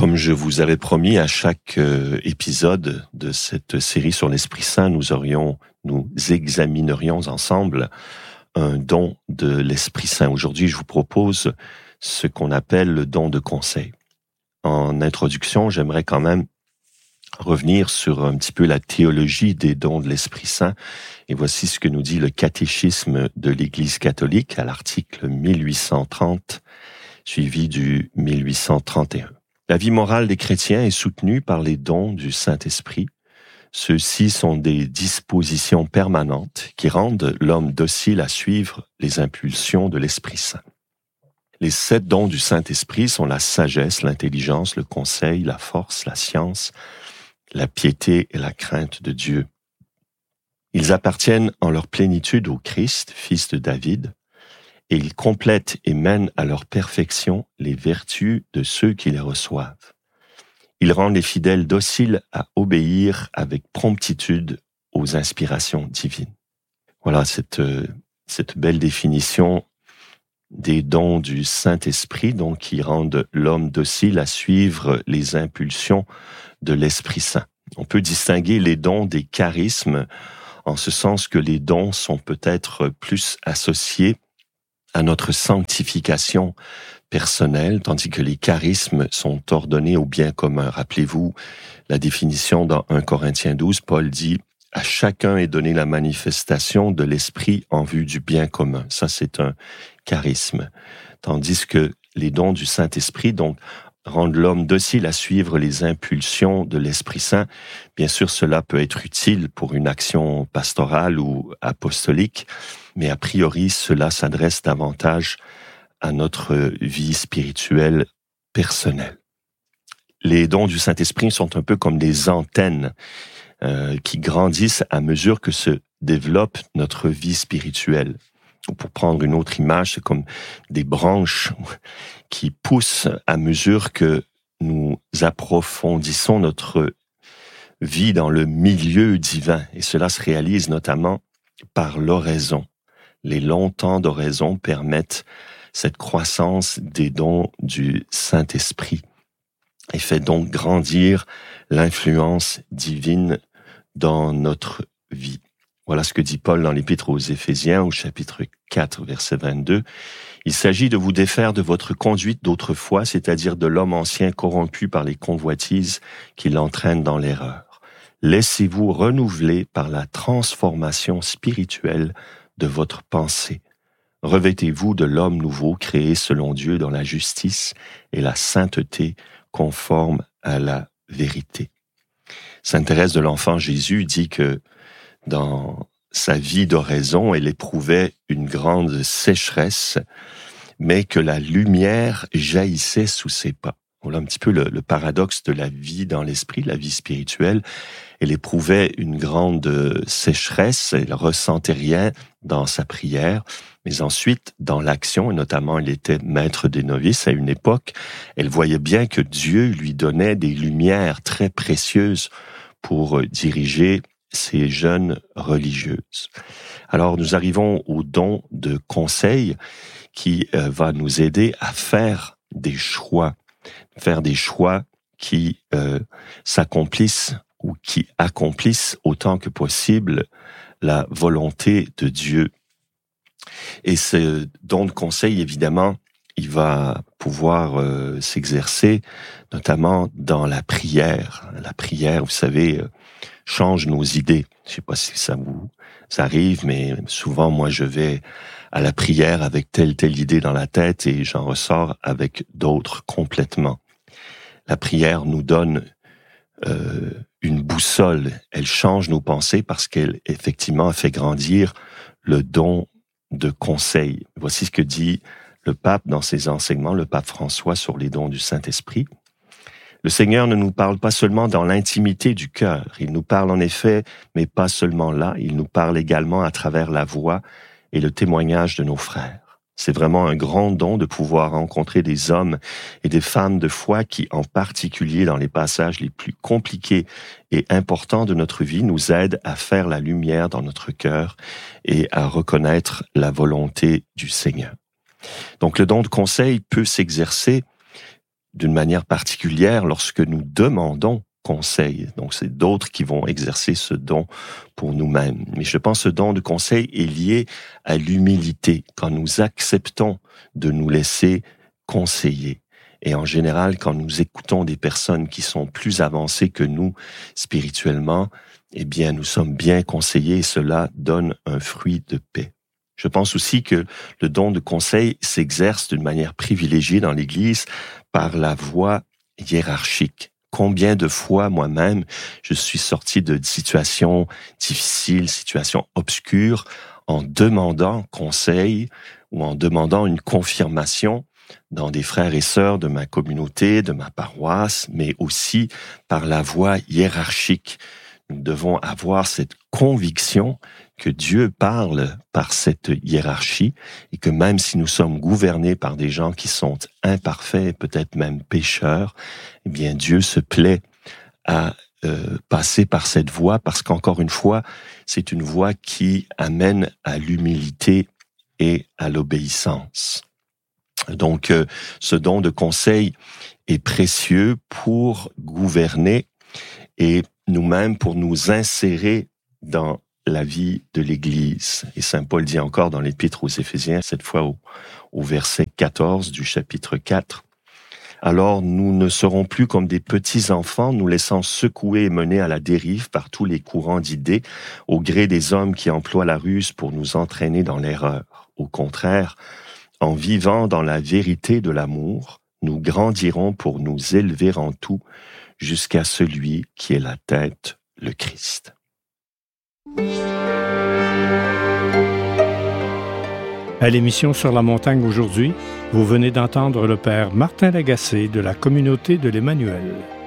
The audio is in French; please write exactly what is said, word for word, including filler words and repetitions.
Comme je vous avais promis, à chaque euh, épisode de cette série sur l'Esprit Saint, nous aurions, nous examinerions ensemble un don de l'Esprit Saint. Aujourd'hui, je vous propose ce qu'on appelle le don de conseil. En introduction, j'aimerais quand même revenir sur un petit peu la théologie des dons de l'Esprit Saint. Et voici ce que nous dit le catéchisme de l'Église catholique à l'article mille huit cent trente, suivi du mille huit cent trente et un. La vie morale des chrétiens est soutenue par les dons du Saint-Esprit. Ceux-ci sont des dispositions permanentes qui rendent l'homme docile à suivre les impulsions de l'Esprit Saint. Les sept dons du Saint-Esprit sont la sagesse, l'intelligence, le conseil, la force, la science, la piété et la crainte de Dieu. Ils appartiennent en leur plénitude au Christ, fils de David, et ils complètent et mènent à leur perfection les vertus de ceux qui les reçoivent. Ils rendent les fidèles dociles à obéir avec promptitude aux inspirations divines. Voilà cette, cette belle définition des dons du Saint-Esprit, donc qui rendent l'homme docile à suivre les impulsions de l'Esprit Saint. On peut distinguer les dons des charismes, en ce sens que les dons sont peut-être plus associés à notre sanctification personnelle, tandis que les charismes sont ordonnés au bien commun. Rappelez-vous la définition dans premier Corinthiens douze, Paul dit « À chacun est donnée la manifestation de l'Esprit en vue du bien commun ». Ça, c'est un charisme. Tandis que les dons du Saint-Esprit, donc, rendent l'homme docile à suivre les impulsions de l'Esprit Saint. Bien sûr, cela peut être utile pour une action pastorale ou apostolique, mais a priori, cela s'adresse davantage à notre vie spirituelle personnelle. Les dons du Saint-Esprit sont un peu comme des antennes euh, qui grandissent à mesure que se développe notre vie spirituelle. Ou pour prendre une autre image, c'est comme des branches qui poussent à mesure que nous approfondissons notre vie dans le milieu divin. Et cela se réalise notamment par l'oraison. Les longs temps d'oraison permettent cette croissance des dons du Saint-Esprit et fait donc grandir l'influence divine dans notre vie. Voilà ce que dit Paul dans l'Épître aux Éphésiens, au chapitre quatre, verset vingt-deux. Il s'agit de vous défaire de votre conduite d'autrefois, c'est-à-dire de l'homme ancien corrompu par les convoitises qui l'entraînent dans l'erreur. Laissez-vous renouveler par la transformation spirituelle de votre pensée. Revêtez-vous de l'homme nouveau créé selon Dieu dans la justice et la sainteté conforme à la vérité. Sainte Thérèse de l'Enfant Jésus dit que dans sa vie d'oraison, elle éprouvait une grande sécheresse, mais que la lumière jaillissait sous ses pas. Voilà un petit peu le, le paradoxe de la vie dans l'esprit, la vie spirituelle. Elle éprouvait une grande sécheresse, elle ressentait rien dans sa prière, mais ensuite, dans l'action, et notamment elle était maître des novices à une époque, elle voyait bien que Dieu lui donnait des lumières très précieuses pour diriger ces jeunes religieuses. Alors, nous arrivons au don de conseil qui euh, va nous aider à faire des choix, faire des choix qui euh, s'accomplissent ou qui accomplissent autant que possible la volonté de Dieu. Et ce don de conseil, évidemment, il va pouvoir euh, s'exercer notamment dans la prière. La prière, vous savez, euh, change nos idées. Je sais pas si ça vous ça arrive, mais souvent, moi, je vais à la prière avec telle, telle idée dans la tête et j'en ressors avec d'autres complètement. La prière nous donne euh, une boussole. Elle change nos pensées parce qu'elle, effectivement, fait grandir le don de conseil. Voici ce que dit le pape dans ses enseignements, le pape François, sur les dons du Saint-Esprit. Le Seigneur ne nous parle pas seulement dans l'intimité du cœur. Il nous parle en effet, mais pas seulement là. Il nous parle également à travers la voix et le témoignage de nos frères. C'est vraiment un grand don de pouvoir rencontrer des hommes et des femmes de foi qui, en particulier dans les passages les plus compliqués et importants de notre vie, nous aident à faire la lumière dans notre cœur et à reconnaître la volonté du Seigneur. Donc le don de conseil peut s'exercer d'une manière particulière lorsque nous demandons conseil. Donc, c'est d'autres qui vont exercer ce don pour nous-mêmes. Mais je pense que ce don de conseil est lié à l'humilité, quand nous acceptons de nous laisser conseiller. Et en général, quand nous écoutons des personnes qui sont plus avancées que nous spirituellement, eh bien, nous sommes bien conseillés et cela donne un fruit de paix. Je pense aussi que le don de conseil s'exerce d'une manière privilégiée dans l'Église par la voie hiérarchique. Combien de fois moi-même je suis sorti de situations difficiles, situations obscures, en demandant conseil ou en demandant une confirmation dans des frères et sœurs de ma communauté, de ma paroisse, mais aussi par la voie hiérarchique. Nous devons avoir cette conviction que Dieu parle par cette hiérarchie et que même si nous sommes gouvernés par des gens qui sont imparfaits, peut-être même pécheurs, eh bien Dieu se plaît à euh, passer par cette voie parce qu'encore une fois, c'est une voie qui amène à l'humilité et à l'obéissance. Donc, euh, ce don de conseil est précieux pour gouverner et nous-mêmes pour nous insérer dans la vie de l'Église. Et Saint Paul dit encore dans l'Épître aux Éphésiens, cette fois au, au verset quatorze du chapitre quatre, « Alors nous ne serons plus comme des petits enfants, nous laissant secouer et mener à la dérive par tous les courants d'idées, au gré des hommes qui emploient la ruse pour nous entraîner dans l'erreur. Au contraire, en vivant dans la vérité de l'amour, nous grandirons pour nous élever en tout jusqu'à celui qui est la tête, le Christ. » À l'émission Sur la montagne aujourd'hui, vous venez d'entendre le Père Martin Lagacé de la communauté de l'Emmanuel.